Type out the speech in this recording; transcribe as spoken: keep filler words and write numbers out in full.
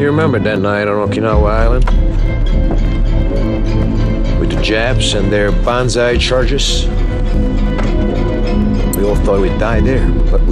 You remember that night on Okinawa Island? With the Japs and their banzai charges? We all thought we'd die there, but we